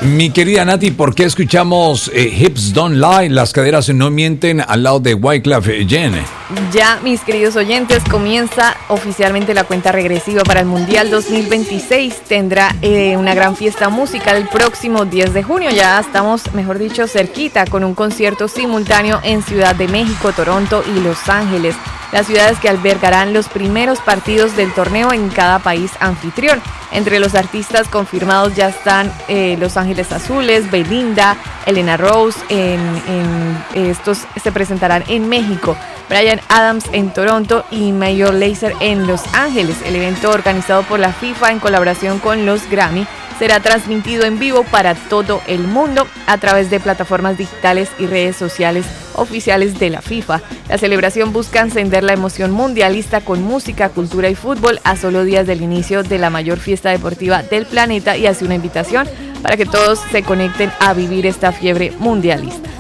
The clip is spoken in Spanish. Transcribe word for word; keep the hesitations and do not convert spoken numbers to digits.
Mi querida Nati, ¿por qué escuchamos eh, Hips Don't Lie, las caderas no mienten, al lado de Wyclef Jean? Ya, mis queridos oyentes, comienza oficialmente la cuenta regresiva para el Mundial dos mil veintiséis. Tendrá eh, una gran fiesta musical el próximo diez de junio. Ya estamos, mejor dicho, cerquita, con un concierto simultáneo en Ciudad de México, Toronto y Los Ángeles, las ciudades que albergarán los primeros partidos del torneo en cada país anfitrión. Entre los artistas confirmados ya están eh, Los Ángeles Azules, Belinda, Elena Rose, en, en, estos se presentarán en México, Bryan Adams en Toronto y Major Lazer en Los Ángeles. El evento, organizado por la FIFA en colaboración con los Grammy, será transmitido en vivo para todo el mundo a través de plataformas digitales y redes sociales oficiales de la FIFA. La celebración busca encender la emoción mundialista con música, cultura y fútbol a solo días del inicio de la mayor fiesta deportiva del planeta, y hace una invitación para que todos se conecten a vivir esta fiebre mundialista.